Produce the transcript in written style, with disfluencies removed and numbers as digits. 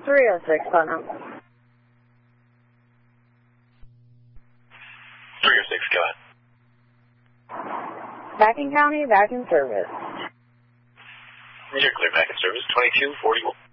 306, Putnam. 306, go ahead. Back in county, back in service. You're clear back in service, 2241.